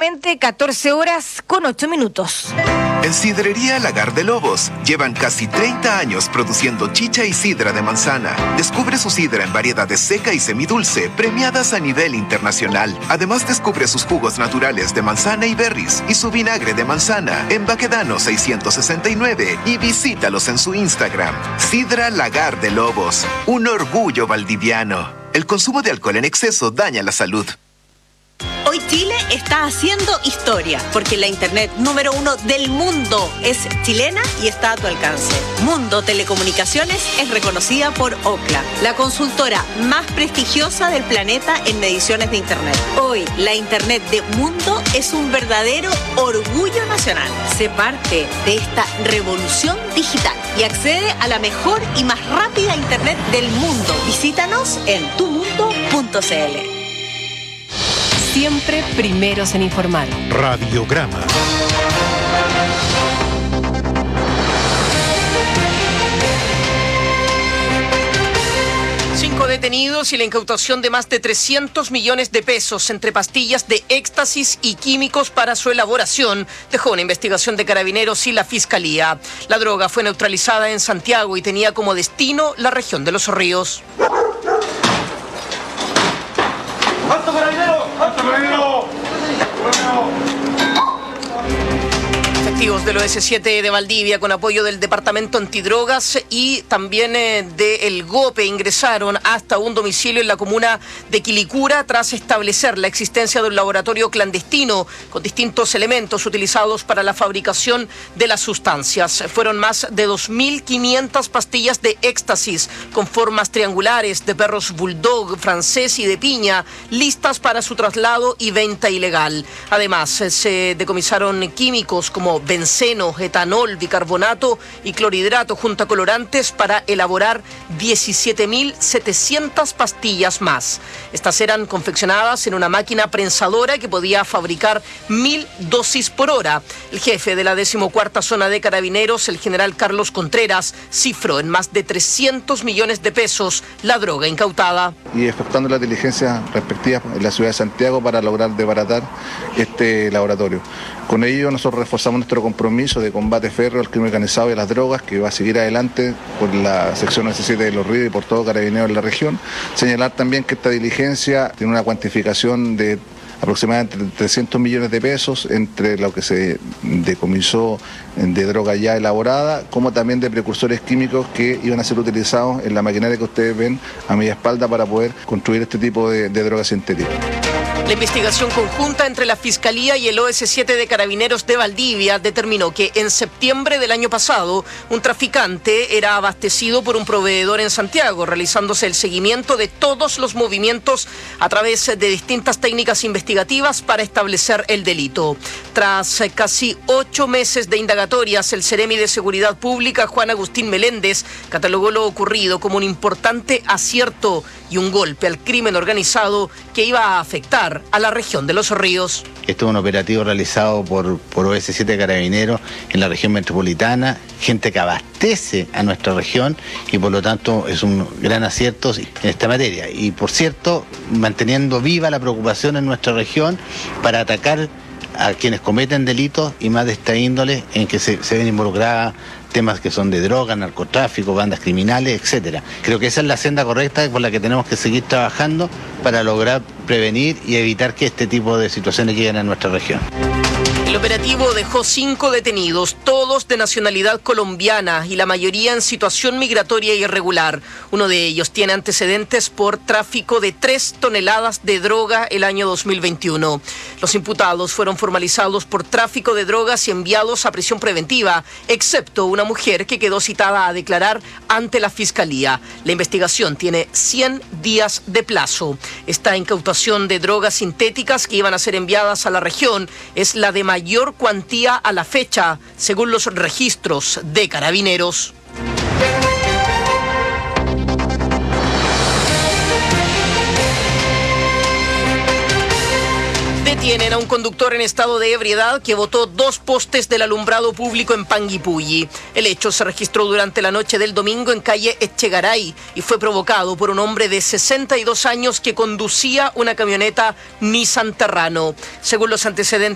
Exactamente 14 horas con 8 minutos. En Sidrería Lagar de Lobos llevan casi 30 años produciendo chicha y sidra de manzana. Descubre su sidra en variedades seca y semidulce, premiadas a nivel internacional. Además, descubre sus jugos naturales de manzana y berries y su vinagre de manzana en Baquedano 669 y visítalos en su Instagram. Sidra Lagar de Lobos, un orgullo valdiviano. El consumo de alcohol en exceso daña la salud. Hoy Chile está haciendo historia, porque la internet número 1 del mundo es chilena y está a tu alcance. Mundo Telecomunicaciones es reconocida por Ookla, la consultora más prestigiosa del planeta en mediciones de internet. Hoy, la internet de Mundo es un verdadero orgullo nacional. Sé parte de esta revolución digital y accede a la mejor y más rápida internet del mundo. Visítanos en tumundo.cl. Siempre primeros en informar. Radiograma. Detenidos y la incautación de más de 300 millones de pesos entre pastillas de éxtasis y químicos para su elaboración dejó una investigación de Carabineros y la Fiscalía. La droga fue neutralizada en Santiago y tenía como destino la región de Los Ríos. ¡Alto Carabinero! ¡Alto Carabinero! Efectivos del OS7 de Valdivia, con apoyo del Departamento Antidrogas y también del GOPE, ingresaron hasta un domicilio en la comuna de Quilicura tras establecer la existencia de un laboratorio clandestino con distintos elementos utilizados para la fabricación de las sustancias. Fueron más de 2.500 pastillas de éxtasis con formas triangulares de perros bulldog, francés y de piña, listas para su traslado y venta ilegal. Además, se decomisaron químicos como benceno, etanol, bicarbonato y clorhidrato junto a colorantes para elaborar 17.700 pastillas más. Estas eran confeccionadas en una máquina prensadora que podía fabricar 1.000 dosis por hora. El jefe de la 14ª Zona de Carabineros, el general Carlos Contreras, cifró en más de 300 millones de pesos la droga incautada. Y efectuando las diligencias respectivas en la ciudad de Santiago para lograr desbaratar este laboratorio. Con ello nosotros reforzamos nuestro compromiso de combate férreo al crimen organizado y a las drogas, que va a seguir adelante por la sección OS7 de Los Ríos y por todo Carabineros en la región. Señalar también que esta diligencia tiene una cuantificación de aproximadamente 300 millones de pesos entre lo que se decomisó de droga ya elaborada, como también de precursores químicos que iban a ser utilizados en la maquinaria que ustedes ven a mi espalda para poder construir este tipo de droga sintética. La investigación conjunta entre la Fiscalía y el OS7 de Carabineros de Valdivia determinó que en septiembre del año pasado un traficante era abastecido por un proveedor en Santiago, realizándose el seguimiento de todos los movimientos a través de distintas técnicas investigativas para establecer el delito. Tras casi 8 meses de indagatorias, el Ceremi de Seguridad Pública, Juan Agustín Meléndez, catalogó lo ocurrido como un importante acierto y un golpe al crimen organizado que iba a afectar a la región de Los Ríos. Esto es un operativo realizado por OS7 Carabineros en la región metropolitana, gente que abastece a nuestra región y por lo tanto es un gran acierto en esta materia. Y por cierto, manteniendo viva la preocupación en nuestra región para atacar a quienes cometen delitos y más de esta índole en que se ven involucradas temas que son de droga, narcotráfico, bandas criminales, etcétera. Creo que esa es la senda correcta por la que tenemos que seguir trabajando para lograr prevenir y evitar que este tipo de situaciones lleguen a nuestra región. El operativo dejó 5 detenidos, todos de nacionalidad colombiana y la mayoría en situación migratoria irregular. Uno de ellos tiene antecedentes por tráfico de 3 toneladas de droga el año 2021. Los imputados fueron formalizados por tráfico de drogas y enviados a prisión preventiva, excepto una mujer que quedó citada a declarar ante la Fiscalía. La investigación tiene 100 días de plazo. Esta incautación de drogas sintéticas que iban a ser enviadas a la región es la de mayor cuantía a la fecha, según los registros de Carabineros. Detienen a un conductor en estado de ebriedad que botó 2 postes del alumbrado público en Panguipulli. El hecho se registró durante la noche del domingo en calle Echegaray y fue provocado por un hombre de 62 años que conducía una camioneta Nissan Terrano. Según los antecedentes